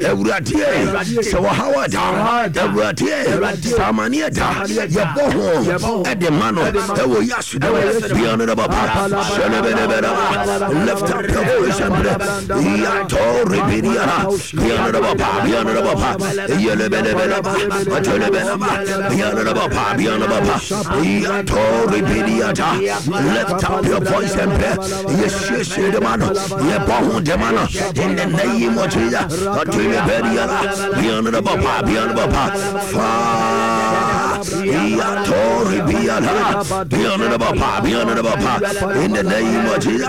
Ewurade se wahawada Ewurade samaniata yeboho edemano ewo yasuda beyond the papa lift up your voice and yato ribiria beyond the papa yelebelebela beyond the papa yato ribiria lift up your voice and yes demano yeboho demano in the name of Jesus beyond the papa in the name of Jesus,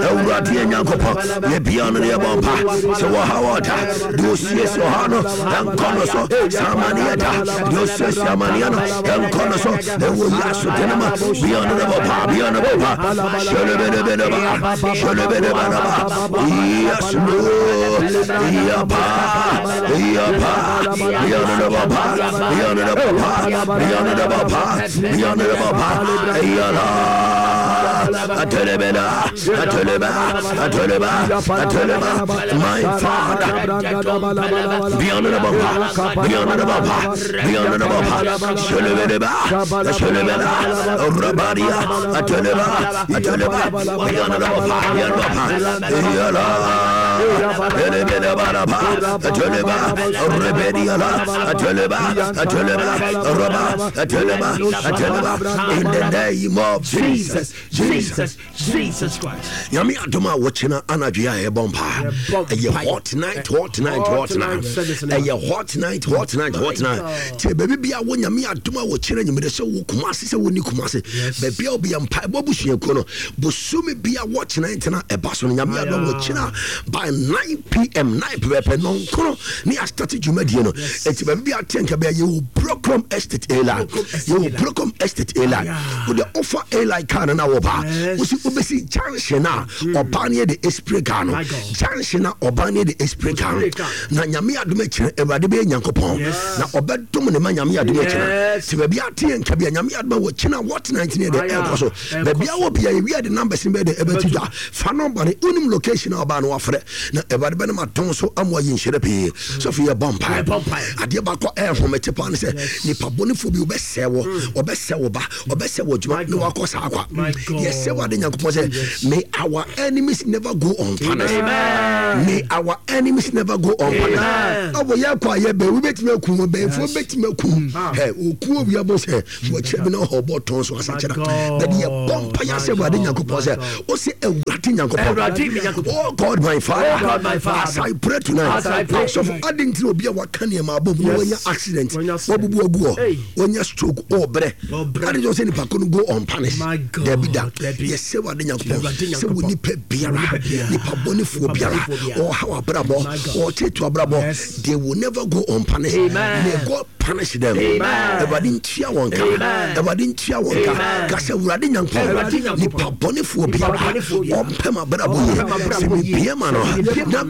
beyond the bumper. So how do see so hano and Conoso, Samaniata, do see Samaniano and Conoso, they will last to Tenema beyond the bumper, beyond the bumper. Yes, my Father, beyond the in the name of Jesus Christ. Yami Adoma watching Anajia a bomba. A hot night. A hot night. Te baby be a one Yami Adoma watching you made a show Kumasi, so when you Kumasi, baby will be a pie bobushi kono. Busumi be a watch night and a bason Yami Adoma watching by 9 p.m. 9 p.m. non kono. Ni a started you mediano. It's baby a tank about you broke estate airline. You broke estate airline with the offer airline car and our bar. Was it obviously Janshina or Banya the Espricano? Janshina or Banya the Espricano. Nanyamia Dumecha, Evadibe Yankopon. Now, Obed Dominamia Dumecha. Tibebiati and Kabianamia China, what 19 the air also. The Biawapia, we had the numbers in bed, Ebetuda. Fanon by the unim location of Banwafre. Now, Evadbenama Tonso, Amwa in Sherepi, Sophia Bompire. Adiabako air from a Japan said, Nipa Bonifu best sell or best sell or best sell what you want no Akosaka. Yes, may our enemies never go unpunished. May our enemies never go unpunished. Our Yakwa, we bet me kum, be for bet me kum. Hey, Uku, we are both here. What you know about Tons was such a that the Bompire said, what didn't you or say a Latin Yanko? Oh God, my Father, as I pray tonight, so adding to be a Wakania, when your accident, when your stroke, oh, bre, that is any couldn't go unpunished. There be that. Yes, say what the young so we need Biara, Nipa Bonifu Biara, or how a brabo, or Tetu Brabo, they will never go unpunished. May God punish them. Ever didn't cheer one car, ever didn't cheer one car, Cassa Radin Nipa Bonifu Biara, or Pema Brabo, Semi Piemano.